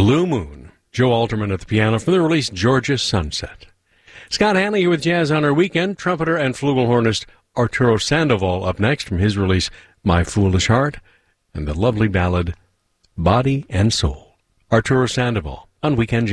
Blue Moon. Joe Alterman at the piano from the release Georgia Sunset. Scott Hanley here with Jazz on Our Weekend. Trumpeter and flugelhornist Arturo Sandoval up next from his release My Foolish Heart, and the lovely ballad Body and Soul. Arturo Sandoval on Weekend Jazz.